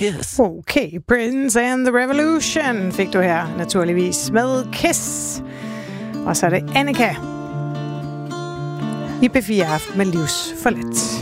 Kiss. Okay, Prince and the Revolution fik du her naturligvis med Kiss. Og så er det Annika i P4 Aften med Livs for let.